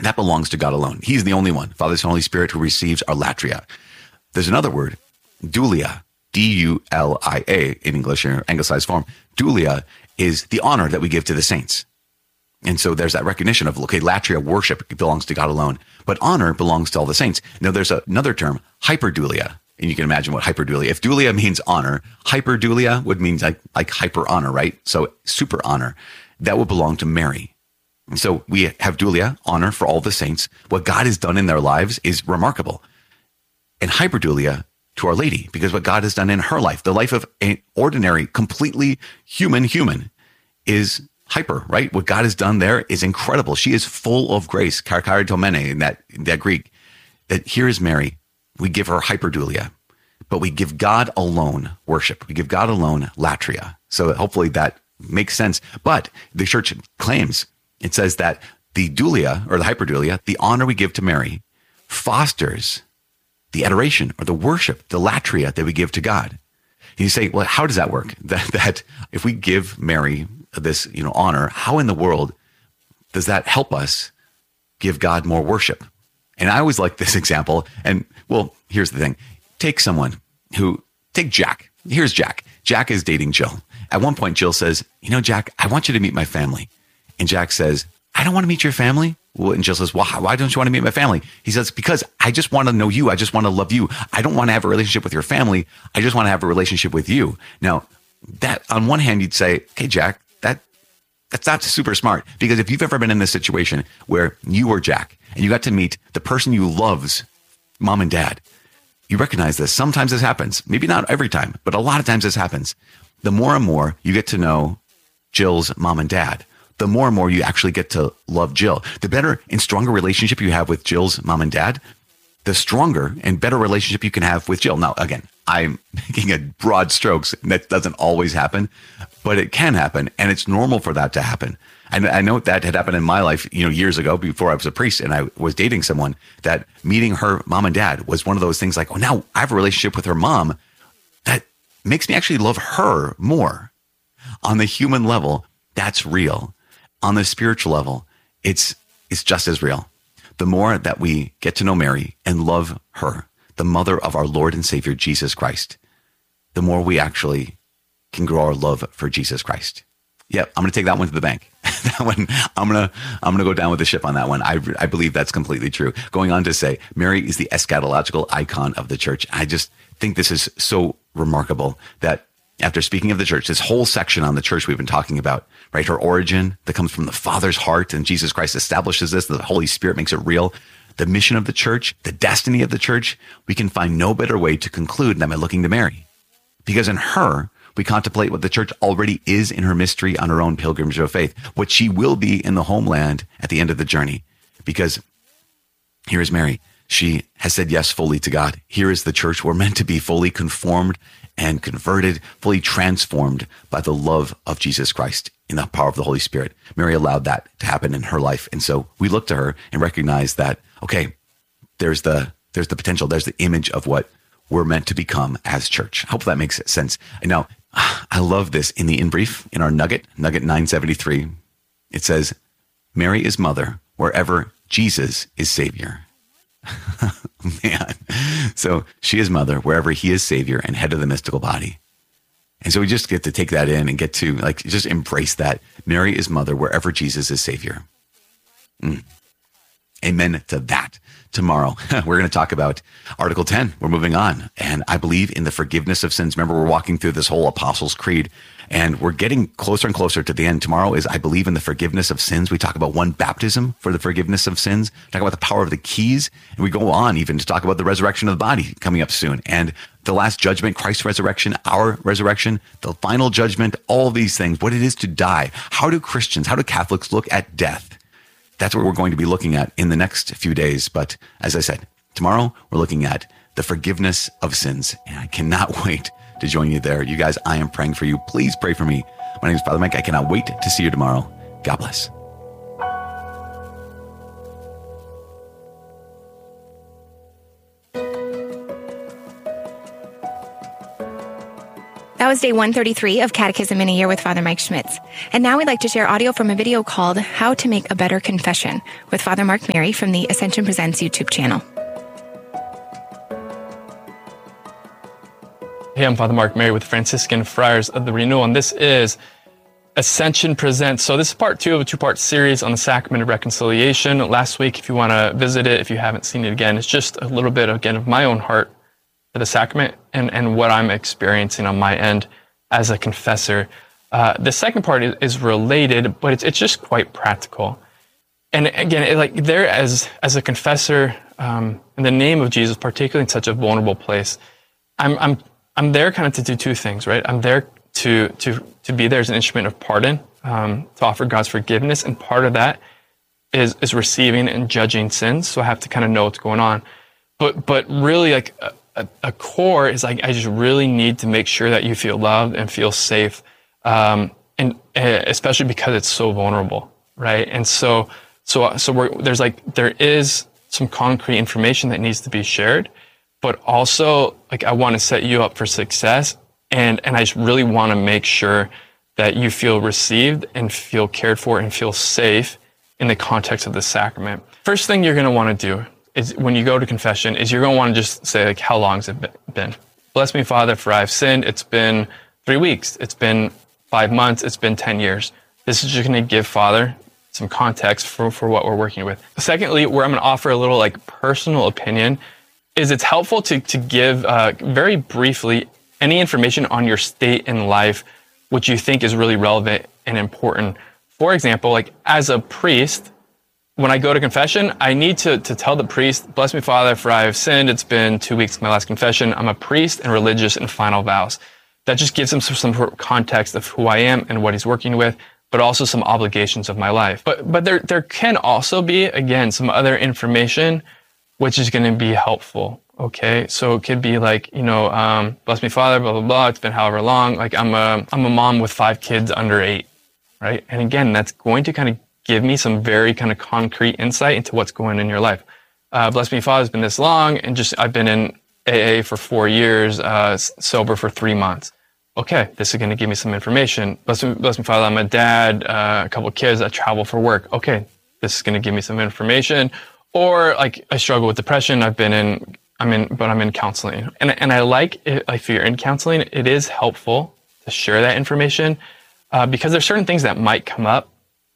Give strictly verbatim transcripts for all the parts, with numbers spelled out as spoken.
That belongs to God alone. He's the only one, Father, Son, Holy Spirit, who receives our latria. There's another word, dulia, D U L I A in English, in anglicized form. Dulia is the honor that we give to the saints. And so there's that recognition of, okay, latria, worship, belongs to God alone, but honor belongs to all the saints. Now there's another term, hyperdulia. And you can imagine what hyperdulia, if dulia means honor, hyperdulia would mean like, like hyper honor, right? So super honor, that would belong to Mary. And so we have dulia, honor for all the saints. What God has done in their lives is remarkable. And hyperdulia to Our Lady, because what God has done in her life, the life of an ordinary, completely human human, is hyper, right? What God has done there is incredible. She is full of grace, karikaritomene in that, in that Greek. That here is Mary. We give her hyperdulia, but we give God alone worship. We give God alone latria. So hopefully that makes sense. But the church claims, it says that the dulia or the hyperdulia, the honor we give to Mary, fosters the adoration or the worship, the latria that we give to God. And you say, well, how does that work? That, that if we give Mary this, you know, honor, how in the world does that help us give God more worship? And I always like this example. And well, here's the thing. Take someone who, take Jack. Here's Jack. Jack is dating Jill. At one point, Jill says, you know, Jack, I want you to meet my family. And Jack says, I don't want to meet your family. Well, and Jill says, well, why don't you want to meet my family? He says, because I just want to know you. I just want to love you. I don't want to have a relationship with your family. I just want to have a relationship with you. Now, that on one hand, you'd say, okay, Jack, that that's not super smart. Because if you've ever been in this situation where you were Jack and you got to meet the person you love's mom and dad, you recognize this. Sometimes this happens. Maybe not every time, but a lot of times this happens. The more and more you get to know Jill's mom and dad, the more and more you actually get to love Jill. The better and stronger relationship you have with Jill's mom and dad, the stronger and better relationship you can have with Jill. Now, again, I'm making a broad strokes. And that doesn't always happen, but it can happen. And it's normal for that to happen. And I know that had happened in my life, you know, years ago before I was a priest and I was dating someone, that meeting her mom and dad was one of those things like, oh, now I have a relationship with her mom that makes me actually love her more. On the human level, that's real. On the spiritual level, it's it's just as real. The more that we get to know Mary and love her, the mother of our Lord and Savior, Jesus Christ, the more we actually can grow our love for Jesus Christ. Yeah, I'm going to take that one to the bank. that one, I'm going to I'm going to go down with the ship on that one. I, I believe that's completely true. Going on to say, Mary is the eschatological icon of the church. I just think this is so remarkable that after speaking of the church, this whole section on the church we've been talking about, right? Her origin that comes from the Father's heart, and Jesus Christ establishes this. The Holy Spirit makes it real. The mission of the church, the destiny of the church, we can find no better way to conclude than by looking to Mary. Because in her, we contemplate what the church already is in her mystery on her own pilgrimage of faith, what she will be in the homeland at the end of the journey. Because here is Mary. She has said yes fully to God. Here is the church. We're meant to be fully conformed and converted, fully transformed by the love of Jesus Christ in the power of the Holy Spirit. Mary allowed that to happen in her life. And so we look to her and recognize that, okay, there's the, there's the potential. There's the image of what we're meant to become as church. I hope that makes sense. And now I love this in the in brief, in our nugget, nugget nine seventy-three. It says, Mary is mother wherever Jesus is Savior. Man. So she is mother wherever he is Savior and head of the mystical body. And so we just get to take that in and get to like, just embrace that. Mary is mother wherever Jesus is Savior. Mm. Amen to that. Tomorrow, we're going to talk about Article ten. We're moving on. And I believe in the forgiveness of sins. Remember, we're walking through this whole Apostles' Creed, and we're getting closer and closer to the end. Tomorrow is, I believe in the forgiveness of sins. We talk about one baptism for the forgiveness of sins. We talk about the power of the keys. And we go on even to talk about the resurrection of the body coming up soon. And the last judgment, Christ's resurrection, our resurrection, the final judgment, all these things, what it is to die. How do Christians, how do Catholics look at death? That's what we're going to be looking at in the next few days. But as I said, tomorrow we're looking at the forgiveness of sins. And I cannot wait to join you there. You guys, I am praying for you. Please pray for me. My name is Father Mike. I cannot wait to see you tomorrow. God bless. That was day one thirty-three of Catechism in a Year with Father Mike Schmitz. And now we'd like to share audio from a video called How to Make a Better Confession with Father Mark Mary from the Ascension Presents YouTube channel. Hey, I'm Father Mark Mary with Franciscan Friars of the Renewal, and this is Ascension Presents. So this is part two of a two-part series on the Sacrament of Reconciliation. Last week, if you want to visit it, if you haven't seen it again, it's just a little bit, again, of my own heart for the sacrament and, and what I'm experiencing on my end as a confessor. Uh, the second part is, is related, but it's it's just quite practical. And again, it, like there as as a confessor, um, in the name of Jesus, particularly in such a vulnerable place, I'm I'm I'm there kind of to do two things, right? I'm there to to to be there as an instrument of pardon, um, to offer God's forgiveness, and part of that is is receiving and judging sins. So I have to kind of know what's going on. But but really, like a, a, a core is like I just really need to make sure that you feel loved and feel safe, um, and uh, especially because it's so vulnerable, right? And so so so we're, there's like there is some concrete information that needs to be shared. But also, like, I want to set you up for success, and, and I just really want to make sure that you feel received and feel cared for and feel safe in the context of the sacrament. First thing you're going to want to do is when you go to confession is you're going to want to just say, like, how long has it been? Bless me, Father, for I've sinned. It's been three weeks. It's been five months. It's been ten years. This is just going to give Father some context for, for what we're working with. Secondly, where I'm going to offer a little, like, personal opinion is it's helpful to, to give uh, very briefly any information on your state in life which you think is really relevant and important. For example, like as a priest, when I go to confession, I need to, to tell the priest, bless me, Father, for I have sinned. It's been two weeks since my last confession. I'm a priest and religious in final vows. That just gives him some, some context of who I am and what he's working with, but also some obligations of my life. But, but there, there can also be, again, some other information which is going to be helpful, okay? So it could be like, you know, um, bless me, Father, blah, blah, blah. It's been however long. Like I'm a, I'm a mom with five kids under eight, right? And again, that's going to kind of give me some very kind of concrete insight into what's going on in your life. Uh, bless me, Father, it's been this long, and just I've been in A A for four years, uh, sober for three months. Okay, this is going to give me some information. Bless me, bless me, Father, I'm a dad, uh, a couple of kids, I travel for work. Okay, this is going to give me some information. Or like I struggle with depression. I've been in, I'm in, but I'm in counseling. And and I like it, like if you're in counseling, it is helpful to share that information uh, because there's certain things that might come up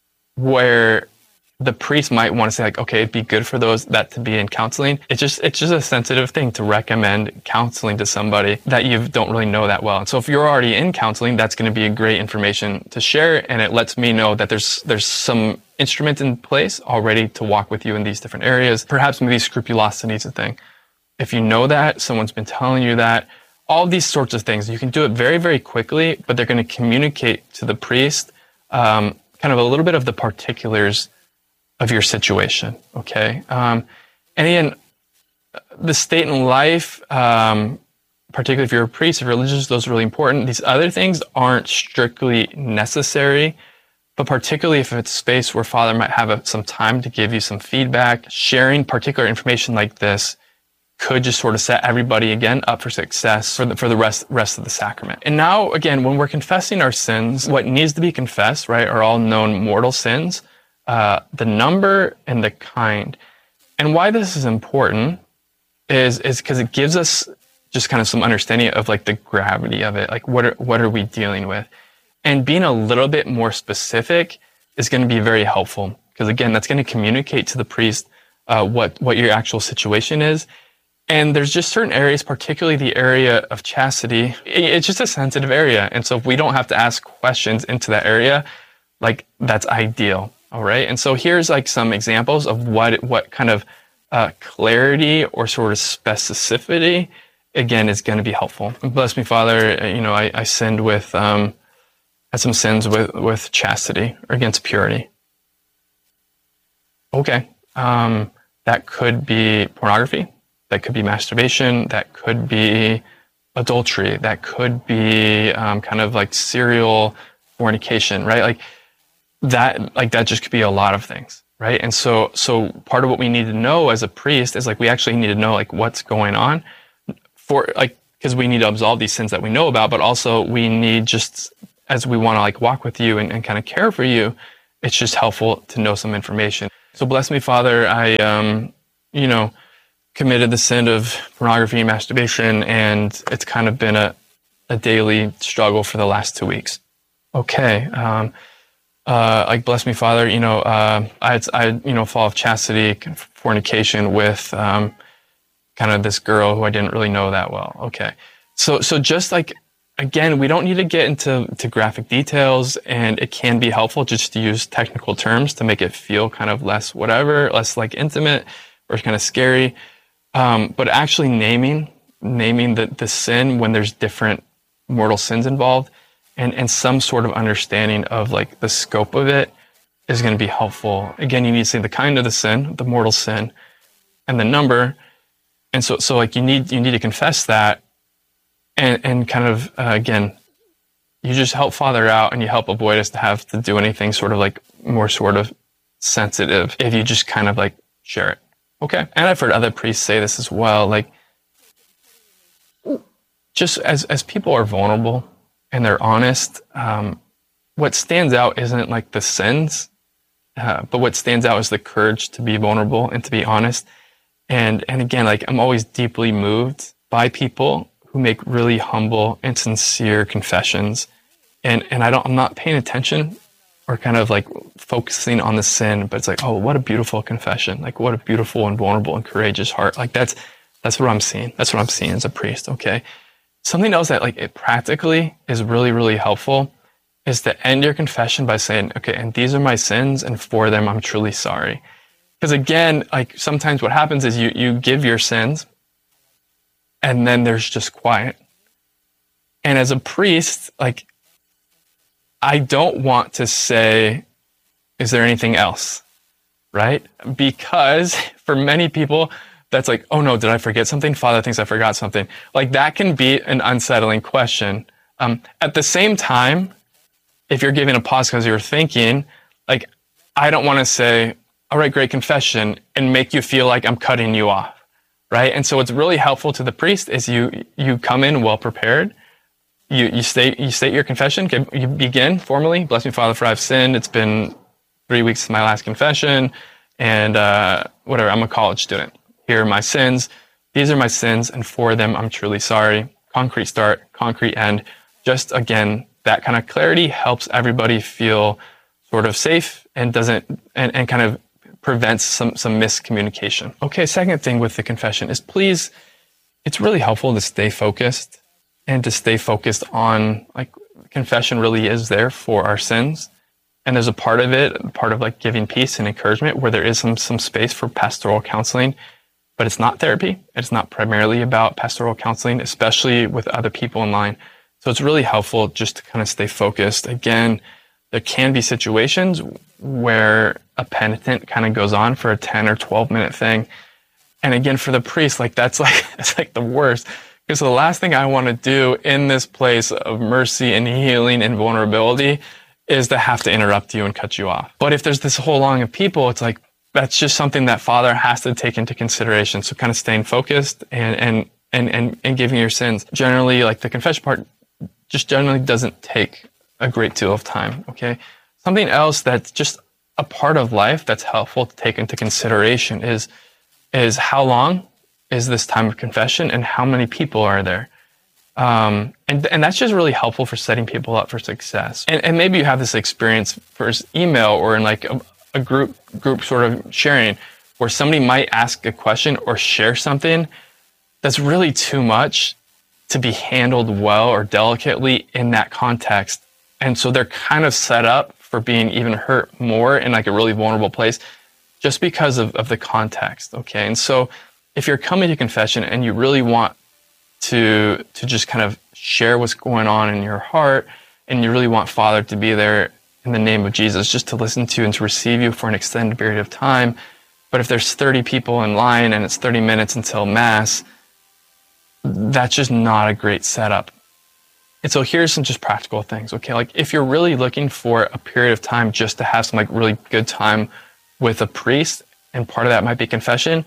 where the priest might want to say like, okay, it'd be good for those that to be in counseling. It's just it's just a sensitive thing to recommend counseling to somebody that you don't really know that well. And so if you're already in counseling, that's going to be a great information to share, and it lets me know that there's there's some instrument in place already to walk with you in these different areas. Perhaps maybe scrupulosity is a thing. If you know that, someone's been telling you that, all these sorts of things, you can do it very, very quickly, but they're going to communicate to the priest um, kind of a little bit of the particulars of your situation, okay? Um, and again, the state in life, um, particularly if you're a priest, if you're religious, those are really important. These other things aren't strictly necessary, but particularly if it's a space where Father might have a, some time to give you some feedback, sharing particular information like this could just sort of set everybody again up for success for the, for the rest, rest of the sacrament. And now, again, when we're confessing our sins, what needs to be confessed, right, are all known mortal sins, uh, the number and the kind. And why this is important is, is because it gives us just kind of some understanding of like the gravity of it. Like what are, what are we dealing with? And being a little bit more specific is going to be very helpful because again, that's going to communicate to the priest uh, what, what your actual situation is. And there's just certain areas, particularly the area of chastity, it's just a sensitive area. And so if we don't have to ask questions into that area, like that's ideal. All right. And so here's like some examples of what, what kind of uh, clarity or sort of specificity, again, is going to be helpful. Bless me, Father. You know, I, I sinned with, um, had some sins with, with chastity or against purity. Okay. Um, that could be pornography. That could be masturbation. That could be adultery. That could be um, kind of like serial fornication, right? Like that, like that just could be a lot of things, right? And so, so part of what we need to know as a priest is like we actually need to know like what's going on for like because we need to absolve these sins that we know about, but also we need just as we want to like walk with you and, and kind of care for you, it's just helpful to know some information. So bless me, Father, I, um, you know, committed the sin of pornography and masturbation, and it's kind of been a, a daily struggle for the last two weeks. Okay. Um, uh, like, bless me, Father, you know, uh, I had, I had, you know, fall of chastity, fornication with, um, kind of this girl who I didn't really know that well. Okay. So, so just like, again, we don't need to get into to graphic details, and it can be helpful just to use technical terms to make it feel kind of less whatever, less like intimate or kind of scary. Um, but actually naming, naming the, the sin when there's different mortal sins involved, and, and some sort of understanding of like the scope of it is going to be helpful. Again, you need to say the kind of the sin, the mortal sin, and the number. And so, so like you need, you need to confess that, and, and kind of, uh, again, you just help Father out, and you help avoid us to have to do anything sort of like more sort of sensitive if you just kind of like share it. Okay. And I've heard other priests say this as well. Like, just as, as people are vulnerable and they're honest, um, what stands out isn't like the sins, uh, but what stands out is the courage to be vulnerable and to be honest. And, and again, like, I'm always deeply moved by people who make really humble and sincere confessions. And, and I don't, I'm not paying attention or kind of like focusing on the sin, but it's like, oh, what a beautiful confession. Like, what a beautiful and vulnerable and courageous heart. Like, that's, that's what I'm seeing. That's what I'm seeing as a priest. Okay. Something else that like it practically is really, really helpful is to end your confession by saying, okay, and these are my sins, and for them, I'm truly sorry. Because again, like sometimes what happens is you, you give your sins, and then there's just quiet. And as a priest, like, I don't want to say, is there anything else? Right? Because for many people, that's like, oh no, did I forget something? Father thinks I forgot something. Like, that can be an unsettling question. Um, at the same time, if you're giving a pause because you're thinking, like, I don't want to say, all right, great confession, and make you feel like I'm cutting you off, right? And so what's really helpful to the priest is you you come in well prepared. You you state you state your confession. You begin formally. Bless me, Father, for I've sinned. It's been three weeks since my last confession, and uh, whatever. I'm a college student. Here are my sins. These are my sins, and for them, I'm truly sorry. Concrete start, concrete end. Just again, that kind of clarity helps everybody feel sort of safe and doesn't and, and kind of prevents some some miscommunication. Okay, second thing with the confession is, please, it's really helpful to stay focused. And to stay focused on, like, confession really is there for our sins. And there's a part of it, part of like giving peace and encouragement, where there is some some space for pastoral counseling, but it's not therapy. It's not primarily about pastoral counseling, especially with other people in line. So it's really helpful just to kind of stay focused. Again, there can be situations where a penitent kind of goes on for a ten or twelve minute thing. And again, for the priest, like, that's like, it's like the worst. Because the last thing I want to do in this place of mercy and healing and vulnerability is to have to interrupt you and cut you off. But if there's this whole line of people, it's like, that's just something that Father has to take into consideration. So kind of staying focused and, and, and, and, and giving your sins. Generally, like, the confession part just generally doesn't take a great deal of time, okay? Something else that's just a part of life that's helpful to take into consideration is, is how long is this time of confession, and how many people are there? Um, and, and that's just really helpful for setting people up for success. And, and maybe you have this experience first email or in like a, a group, group sort of sharing, where somebody might ask a question or share something that's really too much to be handled well or delicately in that context. And so they're kind of set up for being even hurt more in like a really vulnerable place just because of, of the context. Okay. And so if you're coming to confession and you really want to to just kind of share what's going on in your heart, and you really want Father to be there in the name of Jesus, just to listen to and to receive you for an extended period of time. But if there's thirty people in line and it's thirty minutes until Mass, that's just not a great setup. And so here's some just practical things, okay? Like, if you're really looking for a period of time just to have some like really good time with a priest, and part of that might be confession,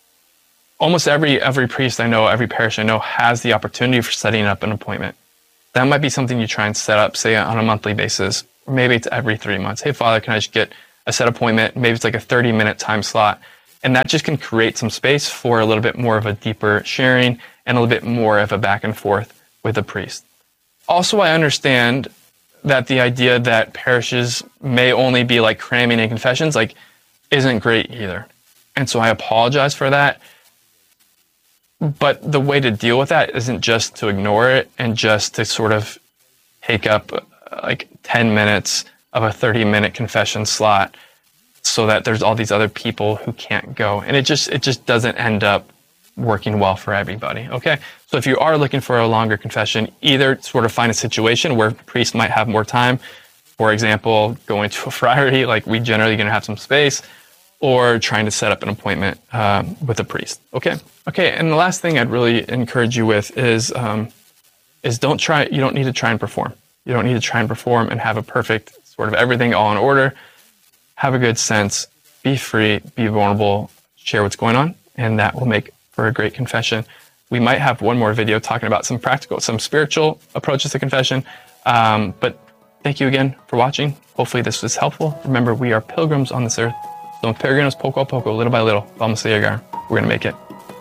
almost every every priest I know, every parish I know has the opportunity for setting up an appointment. that might be something you try and set up, say, on a monthly basis. Or maybe it's every three months. Hey, Father, can I just get a set appointment? Maybe it's like a thirty minute time slot. And that just can create some space for a little bit more of a deeper sharing and a little bit more of a back and forth with the priest. Also, I understand that the idea that parishes may only be like cramming in confessions, like, isn't great either. And so I apologize for that. But the way to deal with that isn't just to ignore it and just to sort of take up like ten minutes of a thirty minute confession slot so that there's all these other people who can't go. And it just, it just doesn't end up working well for everybody. Okay. So if you are looking for a longer confession, either sort of find a situation where the priest might have more time. For example, going to a friary, like we generally going to have some space, or trying to set up an appointment um, with a priest. Okay. Okay. And the last thing I'd really encourage you with is, um, is don't try, you don't need to try and perform. You don't need to try and perform and have a perfect sort of everything all in order. Have a good sense, be free, be vulnerable, share what's going on, and that will make for a great confession. We might have one more video talking about some practical, some spiritual approaches to confession. Um, but thank you again for watching. Hopefully this was helpful. Remember, we are pilgrims on this earth. So peregrinos poco a poco, little by little, vamos a llegar. We're going to make it.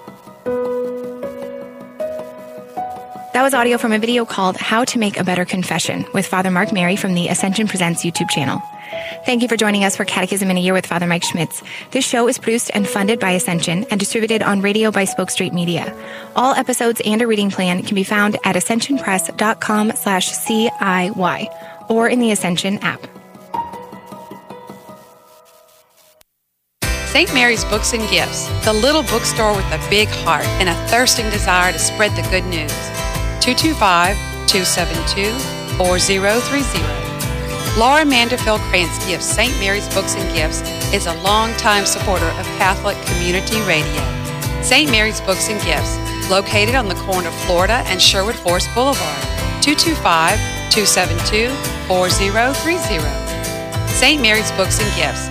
That was audio from a video called How to Make a Better Confession with Father Mark Mary from the Ascension Presents YouTube channel. Thank you for joining us for Catechism in a Year with Father Mike Schmitz. This show is produced and funded by Ascension and distributed on radio by Spoke Street Media. All episodes and a reading plan can be found at ascensionpress.com slash CIY or in the Ascension app. Saint Mary's Books and Gifts, the little bookstore with a big heart and a thirsting desire to spread the good news. two two five, two seven two, four zero three zero. Laura Manderfield Krantz Gifts Saint Mary's Books and Gifts is a longtime supporter of Catholic Community Radio. Saint Mary's Books and Gifts, located on the corner of Florida and Sherwood Forest Boulevard, two two five, two seven two, four zero three zero. Saint Mary's Books and Gifts.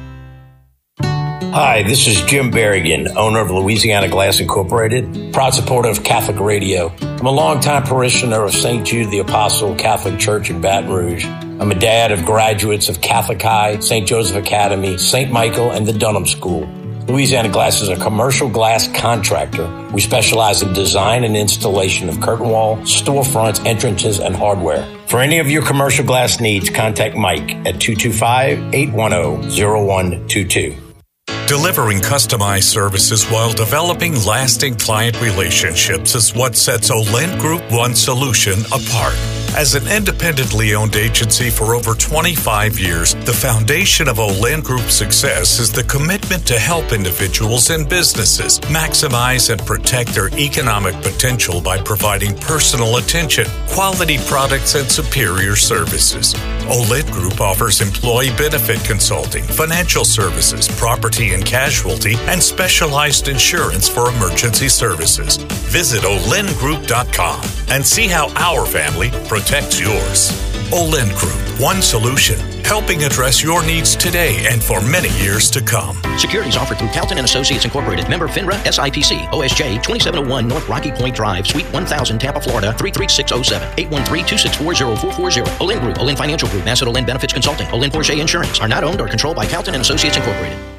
Hi, this is Jim Berrigan, owner of Louisiana Glass Incorporated, proud supporter of Catholic Radio. I'm a longtime parishioner of Saint Jude the Apostle Catholic Church in Baton Rouge. I'm a dad of graduates of Catholic High, Saint Joseph Academy, Saint Michael, and the Dunham School. Louisiana Glass is a commercial glass contractor. We specialize in design and installation of curtain wall, storefronts, entrances, and hardware. For any of your commercial glass needs, contact Mike at two two five, eight one zero, zero one two two. Delivering customized services while developing lasting client relationships is what sets Olent Group One Solution apart. As an independently owned agency for over twenty-five years, the foundation of Olent Group's success is the commitment to help individuals and businesses maximize and protect their economic potential by providing personal attention, quality products, and superior services. Olent Group offers employee benefit consulting, financial services, property and casualty, and specialized insurance for emergency services. Visit olent group dot com and see how our family protects yours. Olent Group, one solution, helping address your needs today and for many years to come. Securities offered through Calton and Associates Incorporated, member FINRA S I P C, O S J twenty-seven oh one North Rocky Point Drive, Suite one thousand, Tampa, Florida three three six oh seven, eight one three, two six four, zero four four zero. Olent Group, Olent Financial Group, Massett Olent Benefits Consulting, Olent Porsche Insurance are not owned or controlled by Calton and Associates Incorporated.